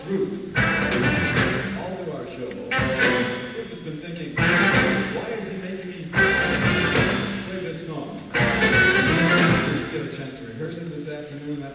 Ruth. All through our show, Ruth has been thinking, why is he making me play this song? We get a chance to rehearse it this afternoon.